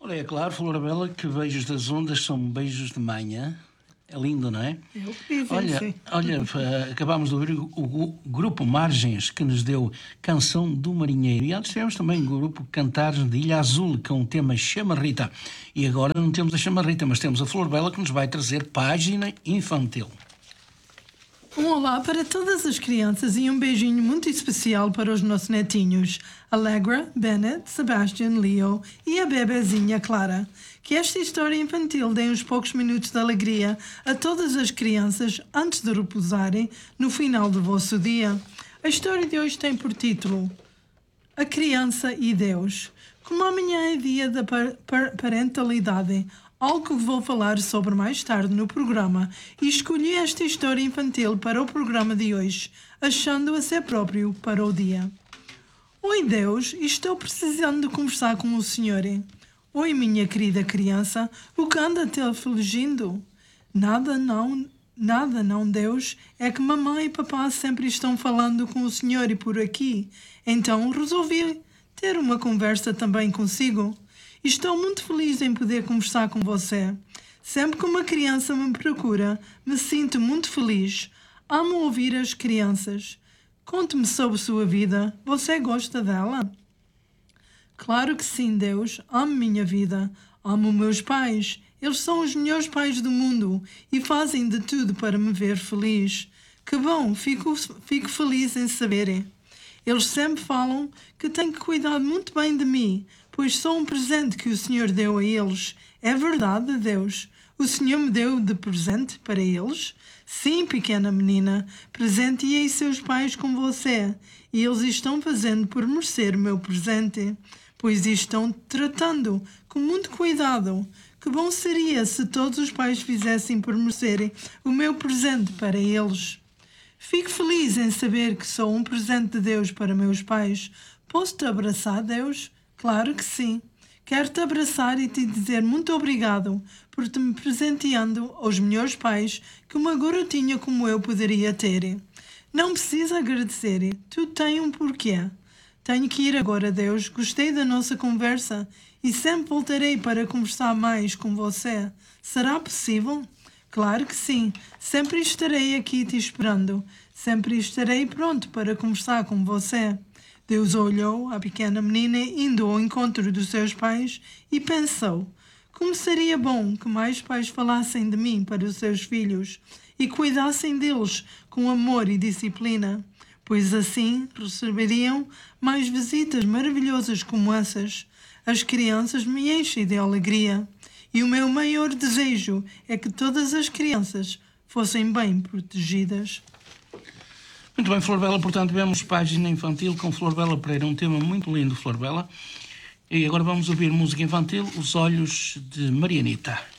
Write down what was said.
Ora, é claro, Florabella, que beijos das ondas são beijos de manhã. É lindo, não é? Eu que Olha, acabámos de ouvir o grupo Margens, que nos deu Canção do Marinheiro. E antes tivemos também o grupo Cantares de Ilha Azul, com o tema Chama Rita. E agora não temos a Chama Rita, mas temos a Florabella, que nos vai trazer Página Infantil. Um olá para todas as crianças e um beijinho muito especial para os nossos netinhos, Allegra, Bennett, Sebastian, Leo e a bebezinha Clara. Que esta história infantil dê uns poucos minutos de alegria a todas as crianças antes de repousarem no final do vosso dia. A história de hoje tem por título A Criança e Deus. Como amanhã é dia da parentalidade, algo que vou falar sobre mais tarde no programa, e escolhi esta história infantil para o programa de hoje, achando-a ser próprio para o dia. Oi Deus, estou precisando de conversar com o Senhor. Oi minha querida criança, o que anda te afligindo? Nada não Deus, é que mamãe e papá sempre estão falando com o Senhor e por aqui, então resolvi ter uma conversa também consigo. Estou muito feliz em poder conversar com você. Sempre que uma criança me procura, me sinto muito feliz. Amo ouvir as crianças. Conte-me sobre sua vida. Você gosta dela? Claro que sim, Deus. Amo minha vida. Amo meus pais. Eles são os melhores pais do mundo e fazem de tudo para me ver feliz. Que bom, fico feliz em saber. Eles sempre falam que tenho que cuidar muito bem de mim, pois sou um presente que o Senhor deu a eles. É verdade, Deus? O Senhor me deu de presente para eles? Sim, pequena menina, presenteei seus pais com você, e eles estão fazendo por merecer o meu presente, pois estão tratando com muito cuidado. Que bom seria se todos os pais fizessem por merecerem o meu presente para eles. Fico feliz em saber que sou um presente de Deus para meus pais. Posso-te abraçar, Deus? Claro que sim. Quero-te abraçar e te dizer muito obrigado por te me presenteando aos melhores pais que uma garotinha como eu poderia ter. Não precisa agradecer, tu tens um porquê. Tenho que ir agora, Deus. Gostei da nossa conversa e sempre voltarei para conversar mais com você. Será possível? Claro que sim. Sempre estarei aqui te esperando. Sempre estarei pronto para conversar com você. Deus olhou a pequena menina indo ao encontro dos seus pais e pensou: como seria bom que mais pais falassem de mim para os seus filhos e cuidassem deles com amor e disciplina, pois assim receberiam mais visitas maravilhosas como essas. As crianças me enchem de alegria e o meu maior desejo é que todas as crianças fossem bem protegidas. Muito bem, Florabella, portanto, vemos Página Infantil com Florabella Pereira, um tema muito lindo, Florabella. E agora vamos ouvir música infantil, Os Olhos de Marianita.